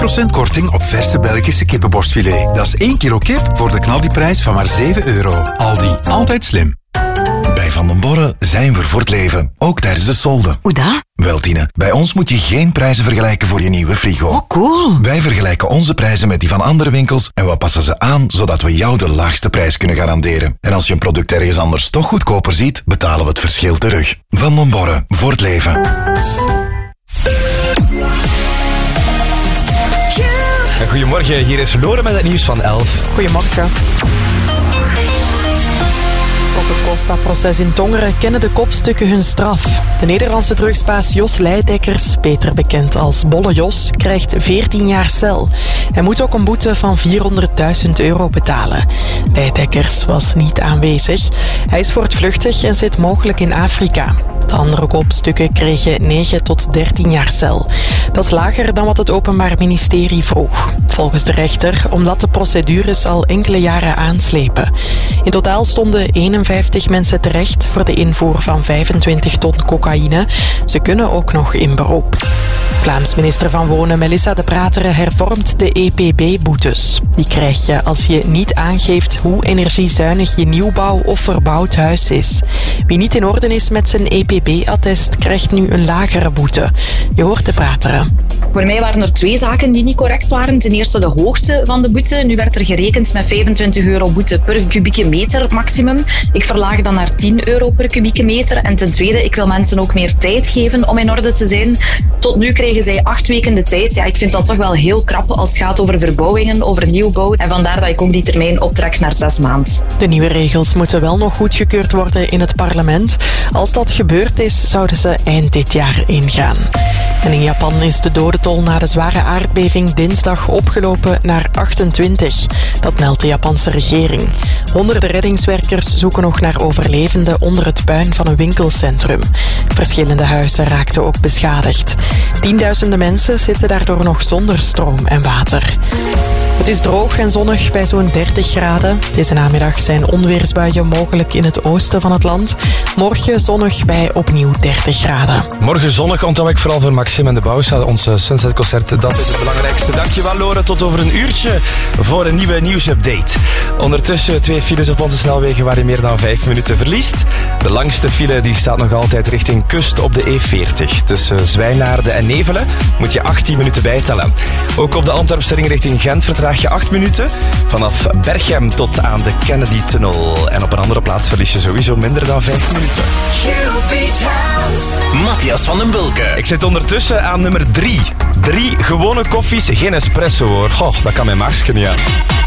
10% korting op verse Belgische kippenborstfilet. Dat is 1 kilo kip voor de knaldiprijs van maar €7. Aldi, altijd slim. Bij Van den Borre zijn we voor het leven, ook tijdens de solden. Hoe dat? Wel, Tine, bij ons moet je geen prijzen vergelijken voor je nieuwe frigo. Oh, cool. Wij vergelijken onze prijzen met die van andere winkels en we passen ze aan, zodat we jou de laagste prijs kunnen garanderen. En als je een product ergens anders toch goedkoper ziet, betalen we het verschil terug. Van den Borre, voor het leven. Goedemorgen, hier is Lore met het nieuws van 11. Goedemorgen. Op het Costa-proces in Tongeren kennen de kopstukken hun straf. De Nederlandse drugsbaas Jos Leidekkers, beter bekend als Bolle Jos, krijgt 14 jaar cel. Hij moet ook een boete van €400.000 betalen. Leidekkers was niet aanwezig. Hij is voortvluchtig en zit mogelijk in Afrika. De andere kopstukken kregen 9 tot 13 jaar cel. Dat is lager dan wat het Openbaar Ministerie vroeg. Volgens de rechter omdat de procedures al enkele jaren aanslepen. In totaal stonden 51 mensen terecht voor de invoer van 25 ton cocaïne. Ze kunnen ook nog in beroep. Vlaams minister van Wonen Melissa De Prateren hervormt de EPB-boetes. Die krijg je als je niet aangeeft hoe energiezuinig je nieuwbouw of verbouwd huis is. Wie niet in orde is met zijn EPB-attest krijgt nu een lagere boete. Je hoort De Prateren. Voor mij waren er 2 zaken die niet correct waren. Ten eerste de hoogte van de boete. Nu werd er gerekend met €25 boete per kubieke meter maximum. Ik verlaag dan naar €10 per kubieke meter. En ten tweede, ik wil mensen ook meer tijd geven om in orde te zijn. Tot nu kregen zij 8 weken de tijd. Ja, ik vind dat toch wel heel krap als het gaat over verbouwingen, over nieuwbouw. En vandaar dat ik ook die termijn optrek naar 6 maanden. De nieuwe regels moeten wel nog goedgekeurd worden in het parlement. Als dat gebeurd is, zouden ze eind dit jaar ingaan. En in Japan is de dodentol na de zware aardbeving dinsdag opgelopen naar 28. Dat meldt de Japanse regering. Honderden reddingswerkers zoeken nog naar overlevenden onder het puin van een winkelcentrum. Verschillende huizen raakten ook beschadigd. Tienduizenden mensen zitten daardoor nog zonder stroom en water. Het is droog en zonnig bij zo'n 30 graden. Deze namiddag zijn onweersbuien mogelijk in het oosten van het land. Morgen zonnig bij opnieuw 30 graden. Morgen zonnig, onthoud ik vooral voor Maxime en de Bouwsa. Ons Sunset-concert, dat is het belangrijkste. Dankjewel, Lore. Tot over een uurtje voor een nieuwe nieuwsupdate. Ondertussen 2 files op onze snelwegen waar je meer dan 5 minuten verliest. De langste file die staat nog altijd richting kust op de E40. Tussen Zwijnaarden en Nevelen moet je 18 minuten bijtellen. Ook op de Antwerpse ring richting Gent vertraag je 8 minuten. Vanaf Berchem tot aan de Kennedy-tunnel. En op een andere plaats verlies je sowieso minder dan 5 minuten. Matthias van den Bulke. Ik zit ondertussen aan nummer 3. 3 gewone koffies, geen espresso hoor. Goh, dat kan mijn maagje niet aan.